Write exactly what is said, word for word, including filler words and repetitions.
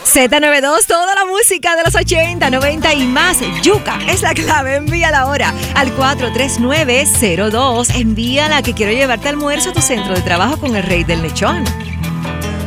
Z noventa y dos, toda la música de los ochenta, noventa y más. Yuca es la clave. Envíala ahora al cuatro tres nueve cero dos. Envíala, que quiero llevarte almuerzo a tu centro de trabajo con el rey del lechón.